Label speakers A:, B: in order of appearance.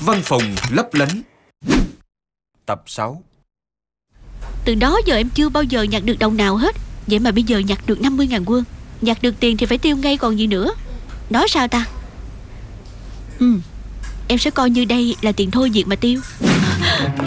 A: Văn phòng lấp lánh. Tập 6.
B: Từ đó giờ em chưa bao giờ nhặt được đồng nào hết. Vậy mà bây giờ nhặt được 50.000 won. Nhặt được tiền thì phải tiêu ngay còn gì nữa. Nói sao ta? Em sẽ coi như đây là tiền thôi việc mà tiêu.